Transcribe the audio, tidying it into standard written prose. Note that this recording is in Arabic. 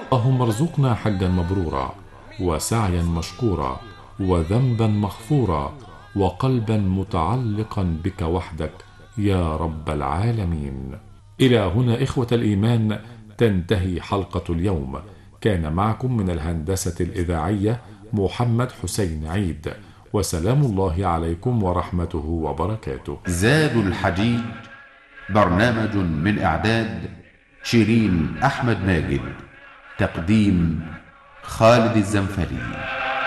اللهم ارزقنا حجا مبرورا، وسعيا مشكورا، وذنبا مغفورا، وقلبا متعلقا بك وحدك يا رب العالمين. إلى هنا إخوة الإيمان تنتهي حلقة اليوم. كان معكم من الهندسة الإذاعية محمد حسين عيد، وسلام الله عليكم ورحمته وبركاته. زاد الحجيج، برنامج من إعداد شيرين أحمد ماجد، تقديم خالد الزنفري.